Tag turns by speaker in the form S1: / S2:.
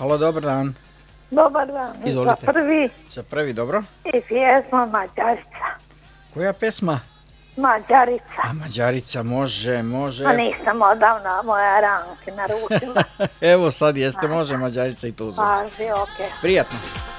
S1: Halo, dobar dan.
S2: Dobar dan.
S1: Izvolite. Za prvi, dobro.
S2: I pjesma Mađarica.
S1: Koja pesma?
S2: Mađarica.
S1: A Mađarica, može.
S2: A nisam odavno moja ranke naručila.
S1: Evo sad jeste, može Mađarica i Tuzovci.
S2: Važi, okej.
S1: Prijatno.